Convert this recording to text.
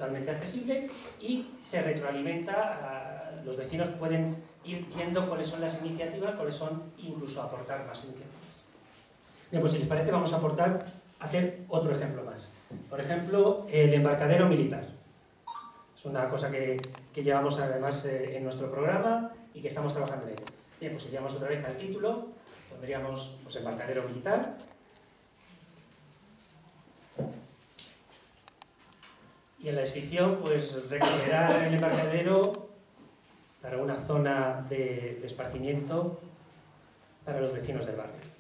totalmente accesible y se retroalimenta, los vecinos pueden ir viendo cuáles son las iniciativas, cuáles son, incluso aportar más iniciativas. Bien, pues si les parece vamos a hacer otro ejemplo más. Por ejemplo, el embarcadero militar. Es una cosa que llevamos además en nuestro programa y que estamos trabajando en ello. Bien, pues iríamos otra vez al título, pondríamos pues, embarcadero militar. Y en la descripción, pues recuperar el embarcadero para una zona de esparcimiento para los vecinos del barrio.